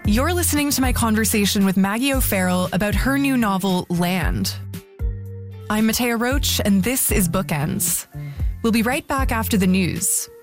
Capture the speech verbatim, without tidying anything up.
You're listening to my conversation with Maggie O'Farrell about her new novel, Land. I'm Matea Roach, and this is Bookends. We'll be right back after the news.